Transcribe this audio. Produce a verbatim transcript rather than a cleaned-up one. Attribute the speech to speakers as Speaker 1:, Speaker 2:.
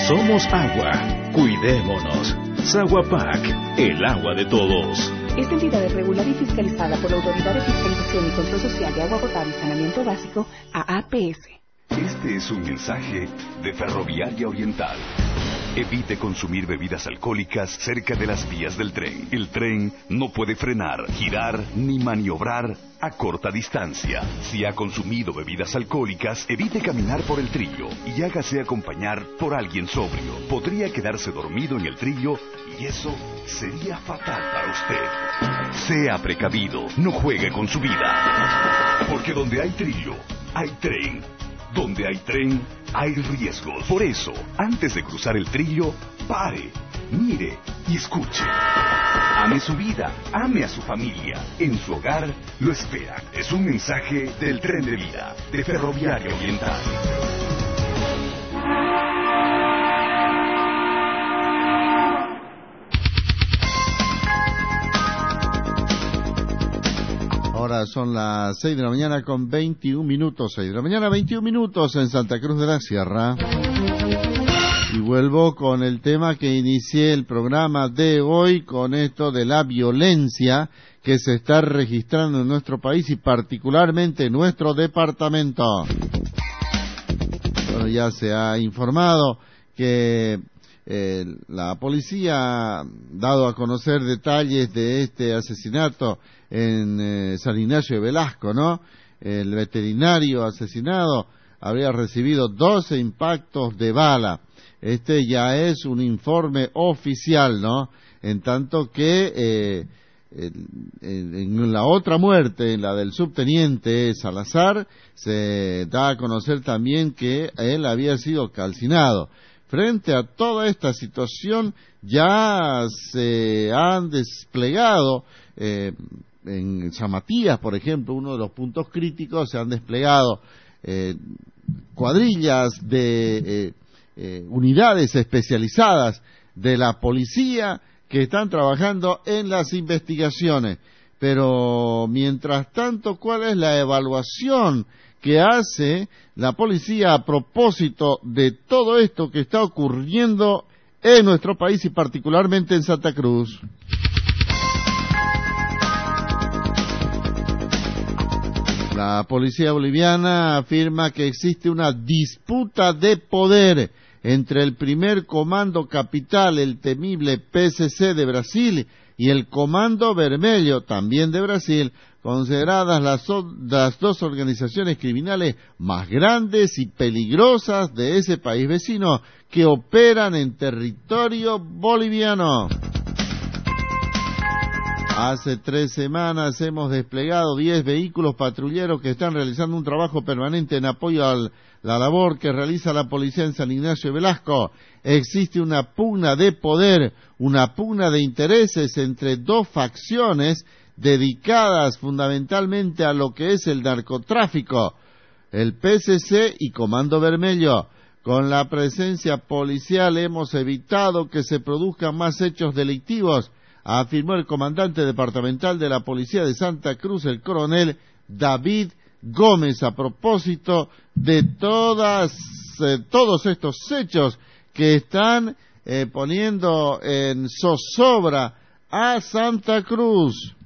Speaker 1: Somos agua. Cuidémonos. Saguapac, el agua de todos.
Speaker 2: Esta entidad es regulada y fiscalizada por la Autoridad de Fiscalización y Control Social de Agua Potable y Saneamiento Básico, A A P S.
Speaker 3: Este es un mensaje de Ferroviaria Oriental. Evite consumir bebidas alcohólicas cerca de las vías del tren. El tren no puede frenar, girar ni maniobrar a corta distancia. Si ha consumido bebidas alcohólicas, evite caminar por el trillo y hágase acompañar por alguien sobrio. Podría quedarse dormido en el trillo y eso sería fatal para usted. Sea precavido, no juegue con su vida. Porque donde hay trillo, hay tren. Donde hay tren, hay riesgos. Por eso, antes de cruzar el trillo, pare, mire y escuche. Ame su vida, ame a su familia. En su hogar lo espera. Es un mensaje del Tren de Vida, de Ferroviaria Oriental.
Speaker 4: Ahora son las seis de la mañana con veintiún minutos, seis de la mañana, veintiún minutos en Santa Cruz de la Sierra. Y vuelvo con el tema que inicié el programa de hoy, con esto de la violencia que se está registrando en nuestro país y particularmente en nuestro departamento. Bueno, ya se ha informado que eh, la policía ha dado a conocer detalles de este asesinato en eh, San Ignacio de Velasco, ¿no? El veterinario asesinado habría recibido doce impactos de bala. Este ya es un informe oficial, ¿no? En tanto que eh, en, en la otra muerte, en la del subteniente Salazar, se da a conocer también que él había sido calcinado. Frente a toda esta situación, ya se han desplegado eh, en San Matías, por ejemplo, uno de los puntos críticos, se han desplegado eh, cuadrillas de eh, eh, unidades especializadas de la policía que están trabajando en las investigaciones. Pero, mientras tanto, ¿cuál es la evaluación que hace la policía a propósito de todo esto que está ocurriendo en nuestro país y particularmente en Santa Cruz? La policía boliviana afirma que existe una disputa de poder entre el primer comando capital, el temible P S C de Brasil, y el Comando Vermelho, también de Brasil, consideradas las, las dos organizaciones criminales más grandes y peligrosas de ese país vecino que operan en territorio boliviano. Hace tres semanas hemos desplegado diez vehículos patrulleros que están realizando un trabajo permanente en apoyo a la labor que realiza la policía en San Ignacio de Velasco. Existe una pugna de poder, una pugna de intereses entre dos facciones dedicadas fundamentalmente a lo que es el narcotráfico, el P S C y Comando Vermelho. Con la presencia policial hemos evitado que se produzcan más hechos delictivos, afirmó el comandante departamental de la Policía de Santa Cruz, el coronel David Gómez, a propósito de todas, eh, todos estos hechos que están eh, poniendo en zozobra a Santa Cruz.